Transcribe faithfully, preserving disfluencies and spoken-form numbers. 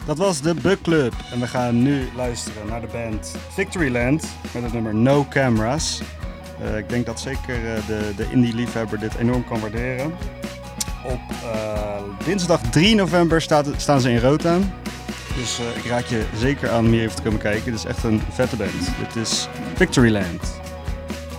Dat was de Bug Club. En we gaan nu luisteren naar de band Victoryland met het nummer No Cameras. Uh, ik denk dat zeker uh, de, de indie-liefhebber dit enorm kan waarderen. Op uh, dinsdag drie november staat, staan ze in Rotterdam. Dus uh, ik raad je zeker aan om hier even te komen kijken. Dit is echt een vette band. Dit is Victoryland.